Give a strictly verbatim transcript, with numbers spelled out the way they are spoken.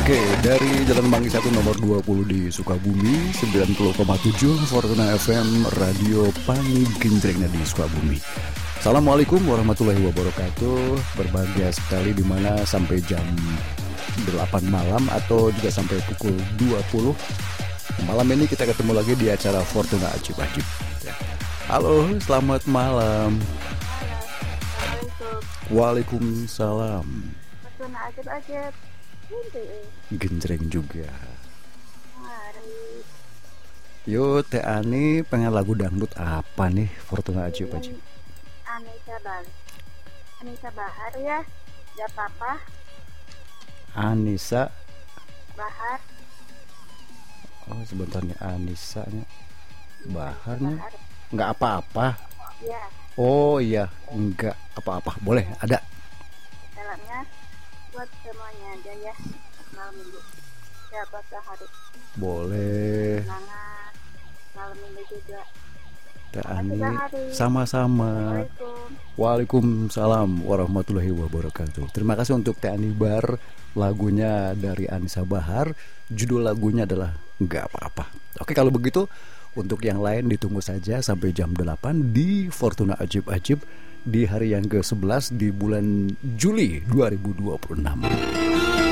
Oke, dari Jalan Manggi satu nomor dua puluh di Sukabumi, sembilan puluh koma tujuh Fortuna F M, radio paling genjrengnya di Sukabumi. Assalamualaikum warahmatullahi wabarakatuh. Berbahagia sekali di mana sampai jam delapan malam atau juga sampai pukul dua puluh. Malam ini kita ketemu lagi di acara Fortuna Ajib-Ajib. Halo, selamat malam. Waalaikumsalam. Fortuna Ajib-Ajib. Genjreng juga. Yo, Teh Ani pengen lagu dangdut apa nih Fortuna Ajib-Ajib? Anissa Bahar. Anissa Bahar ya, gak apa-apa. Anissa Bahar. Oh sebentarnya Anissa nya Baharnya nggak apa-apa. Ya. Oh iya nggak apa-apa, boleh ada. Salamnya buat semuanya aja ya, malam minggu. Ya buat sehari. Boleh. Semangat malam minggu juga. Teh Ani sama-sama. Waalaikumsalam warahmatullahi wabarakatuh. Terima kasih untuk Teh Ani Bar, lagunya dari Anissa Bahar. Judul lagunya adalah Nggak Apa-apa. Oke, kalau begitu untuk yang lain ditunggu saja sampai jam delapan di Fortuna Ajib-Ajib di hari yang ke sebelas di bulan Juli dua ribu dua puluh enam.